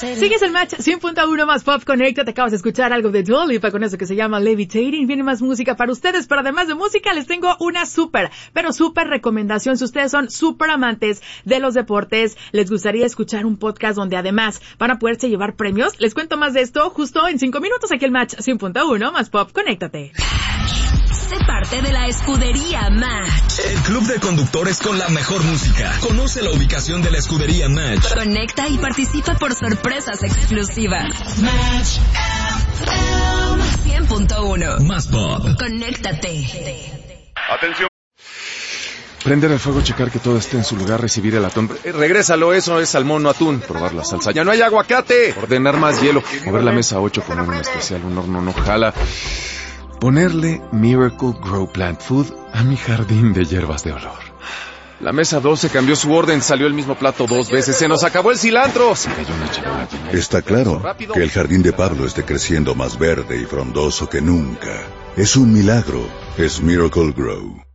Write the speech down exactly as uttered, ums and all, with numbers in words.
Sigues el Match cien punto uno más Pop Connecta. Te acabas de escuchar algo de Dua Lipa con eso que se llama Levitating. Viene más música para ustedes, pero además de música les tengo una súper, pero súper recomendación. Si ustedes son súper amantes de los deportes, les gustaría escuchar un podcast donde además van a poderse llevar premios, les cuento más de esto justo en cinco minutos aquí el Match cien punto uno más Pop Conéctate. Sé parte de la escudería Match. El club de conductores con la mejor música. Conoce la ubicación de la escudería Match. Conecta y participa por sorpresas exclusivas. Match cien punto uno más Pop. Conéctate. Atención. Prender el fuego, checar que todo esté en su lugar, recibir el atún. Eh, regrésalo, eso es salmón, no atún. Probar la salsa. ¡Ya no hay aguacate! Ordenar más hielo. Mover la mesa ocho, poner un especial, un horno no jala. Ponerle Miracle Grow Plant Food a mi jardín de hierbas de olor. La mesa doce cambió su orden, salió el mismo plato dos veces. ¡Se nos acabó el cilantro! Se cayó una charola. Está claro que el jardín de Pablo esté creciendo más verde y frondoso que nunca. Es un milagro. Es Miracle Grow.